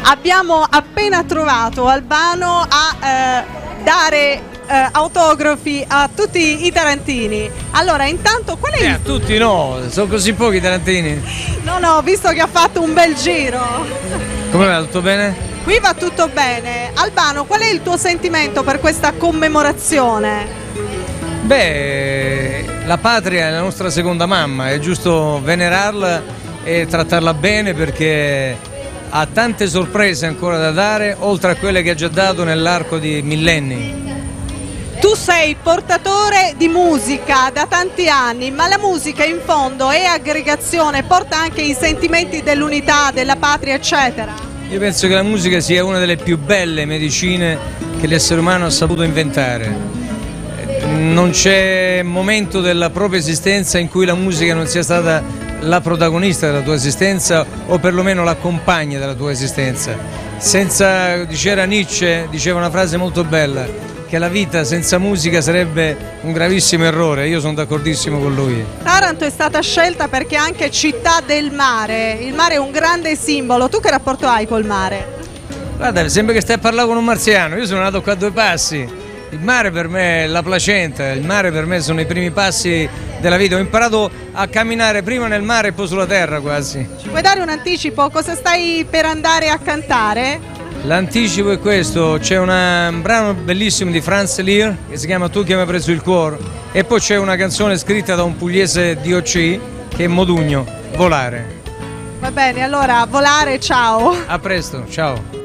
Abbiamo appena trovato Albano a dare autografi a tutti i tarantini. Allora, intanto qual è A tutti no, sono così pochi i tarantini. No, visto che ha fatto un bel giro. Come va, tutto bene? Qui va tutto bene. Albano, qual è il tuo sentimento per questa commemorazione? Beh, la patria è la nostra seconda mamma, è giusto venerarla e trattarla bene perché ha tante sorprese ancora da dare, oltre a quelle che ha già dato nell'arco di millenni. Tu sei portatore di musica da tanti anni, ma la musica in fondo è aggregazione, porta anche i sentimenti dell'unità, della patria, eccetera. Io penso che la musica sia una delle più belle medicine che l'essere umano ha saputo inventare. Non c'è momento della propria esistenza in cui la musica non sia stata la protagonista della tua esistenza o perlomeno la compagna della tua esistenza. Diceva Nietzsche, diceva una frase molto bella, che la vita senza musica sarebbe un gravissimo errore. Io sono d'accordissimo con lui. Taranto è stata scelta perché è anche città del mare, il mare è un grande simbolo. Tu che rapporto hai col mare? Guarda, sembra che stai a parlare con un marziano, io sono nato qua a 2 passi. Il mare per me è la placenta, il mare per me sono i primi passi della vita. Ho imparato a camminare prima nel mare e poi sulla terra quasi. Ci puoi dare un anticipo? Cosa stai per andare a cantare? L'anticipo è questo, c'è un brano bellissimo di Franz Lear che si chiama Tu che mi hai preso il cuore e poi c'è una canzone scritta da un pugliese DOC che è Modugno, Volare. Va bene, allora volare, ciao. A presto, ciao.